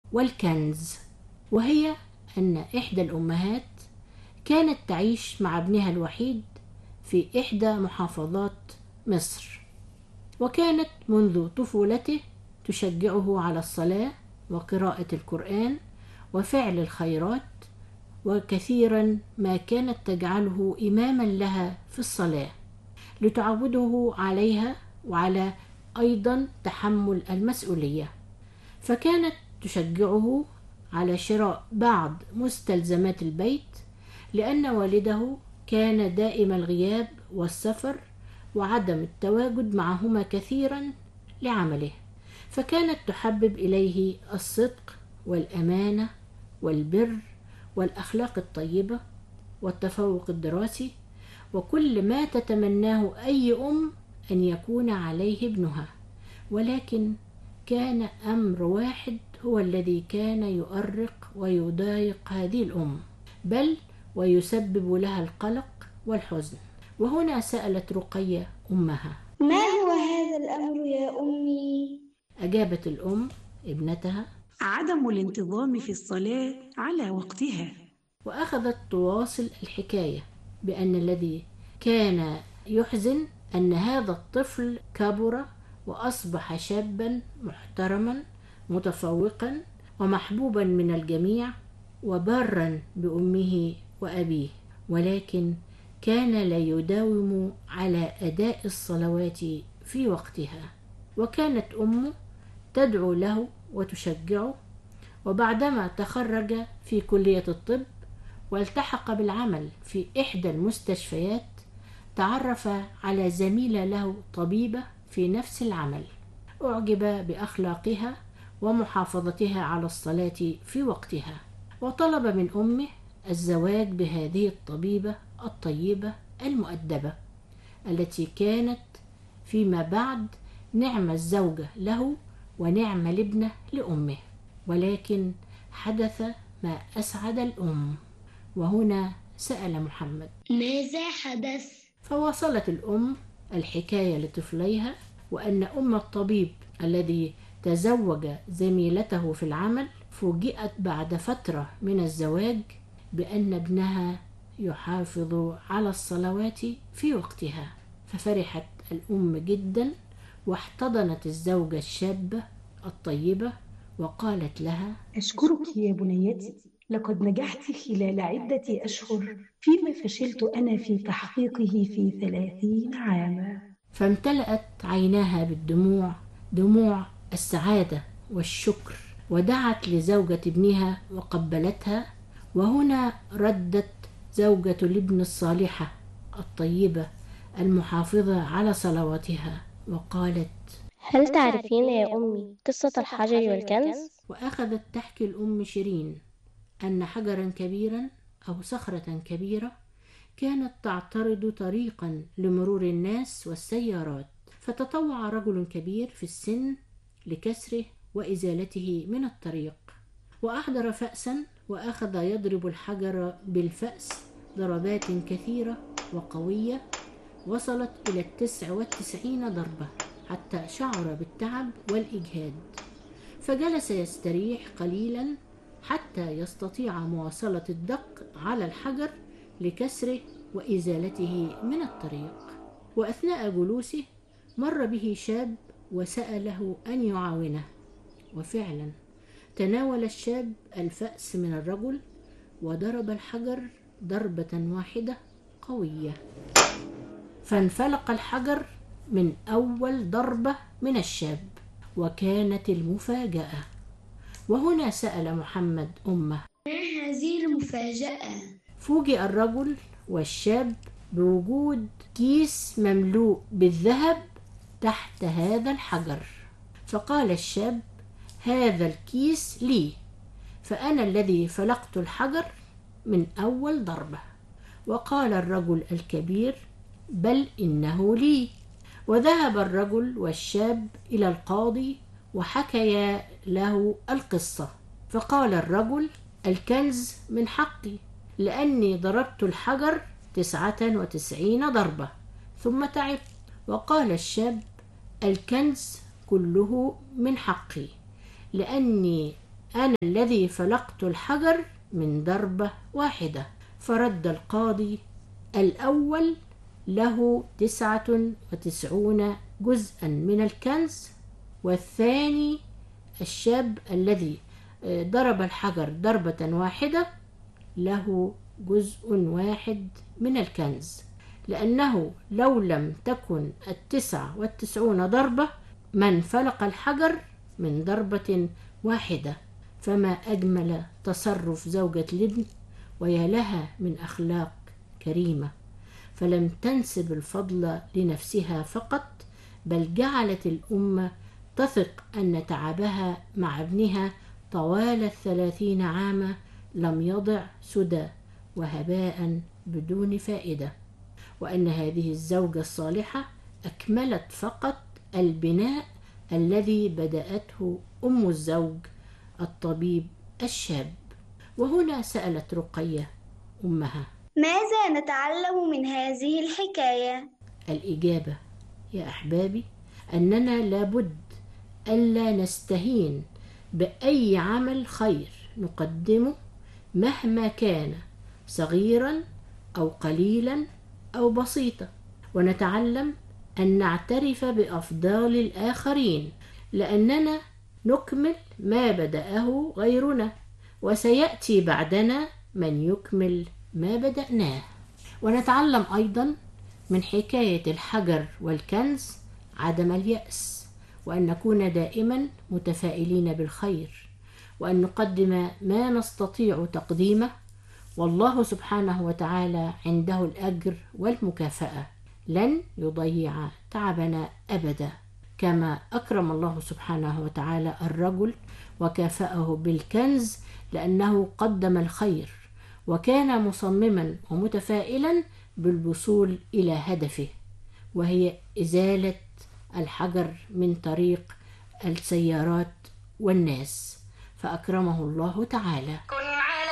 والكنز، وهي أن إحدى الأمهات كانت تعيش مع ابنها الوحيد في إحدى محافظات مصر، وكانت منذ طفولته تشجعه على الصلاة وقراءة القرآن وفعل الخيرات، وكثيرا ما كانت تجعله إماما لها في الصلاة لتعوده عليها وعلى أيضا تحمل المسؤولية. فكانت تشجعه على شراء بعض مستلزمات البيت، لأن والده كان دائم الغياب والسفر وعدم التواجد معهما كثيرا لعمله، فكانت تحبب إليه الصدق والأمانة والبر والأخلاق الطيبة والتفوق الدراسي، وكل ما تتمناه أي أم أن يكون عليه ابنها. ولكن كان أمر واحد هو الذي كان يؤرق ويضايق هذه الأم، بل ويسبب لها القلق والحزن. وهنا سألت رقية أمها: ما هو هذا الأمر يا أمي؟ أجابت الأم ابنتها: عدم الانتظام في الصلاة على وقتها. وأخذت تواصل الحكاية بأن الذي كان يحزن أن هذا الطفل كبر وأصبح شابا محترما متفوقا ومحبوبا من الجميع وبارا بأمه وأبيه، ولكن كان لا يداوم على أداء الصلوات في وقتها. وكانت أمه تدعو له وتشجعه، وبعدما تخرج في كلية الطب والتحق بالعمل في إحدى المستشفيات تعرف على زميلة له طبيبة في نفس العمل، أعجب بأخلاقها ومحافظتها على الصلاة في وقتها، وطلب من أمه الزواج بهذه الطبيبة الطيبة المؤدبة التي كانت فيما بعد نعم الزوجة له ونعم الابنة لأمه. ولكن حدث ما أسعد الأم، وهنا سأل محمد: ماذا حدث؟ فواصلت الأم الحكاية لطفليها، وأن أم الطبيب الذي تزوج زميلته في العمل فوجئت بعد فترة من الزواج بأن ابنها يحافظ على الصلوات في وقتها، ففرحت الأم جدا واحتضنت الزوجة الشابة الطيبة وقالت لها: أشكرك يا بنيتي، لقد نجحت خلال عدة أشهر فيما فشلت أنا في تحقيقه في 30 عاما. فامتلأت عيناها بالدموع، دموع السعادة والشكر، ودعت لزوجة ابنها وقبلتها. وهنا ردت زوجة الابن الصالحة الطيبة المحافظة على صلواتها وقالت: هل تعرفين يا أمي قصة الحجر والكنز؟ وأخذت تحكي الأم شيرين أن حجرا كبيرا أو صخرة كبيرة كانت تعترض طريقا لمرور الناس والسيارات، فتطوع رجل كبير في السن لكسره وإزالته من الطريق، وأحضر فأسا وأخذ يضرب الحجر بالفأس ضربات كثيرة وقوية وصلت إلى 99 ضربة حتى شعر بالتعب والإجهاد، فجلس يستريح قليلا حتى يستطيع مواصلة الدق على الحجر لكسره وإزالته من الطريق. وأثناء جلوسه مر به شاب وسأله أن يعاونه، وفعلا تناول الشاب الفأس من الرجل وضرب الحجر ضربة واحدة قوية، فانفلق الحجر من أول ضربة من الشاب. وكانت المفاجأة، وهنا سأل محمد أمه: ما هذه المفاجأة؟ فوجئ الرجل والشاب بوجود كيس مملوء بالذهب تحت هذا الحجر، فقال الشاب: هذا الكيس لي، فأنا الذي فلقت الحجر من أول ضربة. وقال الرجل الكبير: بل إنه لي. وذهب الرجل والشاب إلى القاضي وحكيا له القصة، فقال الرجل: الكنز من حقي لأني ضربت الحجر 99 ضربة ثم تعبت. وقال الشاب: الكنز كله من حقي لأني أنا الذي فلقت الحجر من ضربة واحدة. فرد القاضي: الأول له 99 جزءا من الكنز، والثاني الشاب الذي ضرب الحجر ضربة واحدة له جزء واحد من الكنز، لأنه لو لم تكن 99 ضربة من فلق الحجر من ضربة واحدة. فما أجمل تصرف زوجة الابن، ويا لها من أخلاق كريمة، فلم تنسب الفضل لنفسها فقط، بل جعلت الأمة تثق أن تعبها مع ابنها طوال 30 عاما لم يضع سدى وهباء بدون فائدة، وأن هذه الزوجة الصالحة أكملت فقط البناء الذي بدأته أم الزوج الطبيب الشاب. وهنا سألت رقية أمها: ماذا نتعلم من هذه الحكاية؟ الإجابة يا أحبابي أننا لابد ألا نستهين بأي عمل خير نقدمه مهما كان صغيرا أو قليلا أو بسيطا، ونتعلم أن نعترف بأفضال الآخرين، لأننا نكمل ما بدأه غيرنا، وسيأتي بعدنا من يكمل ما بدأناه. ونتعلم أيضا من حكاية الحجر والكنز عدم اليأس، وأن نكون دائما متفائلين بالخير، وأن نقدم ما نستطيع تقديمه، والله سبحانه وتعالى عنده الأجر والمكافأة، لن يضيع تعبنا أبدا، كما أكرم الله سبحانه وتعالى الرجل وكافأه بالكنز لأنه قدم الخير وكان مصمما ومتفائلا بالوصول إلى هدفه، وهي إزالة الحجر من طريق السيارات والناس، فأكرمه الله تعالى.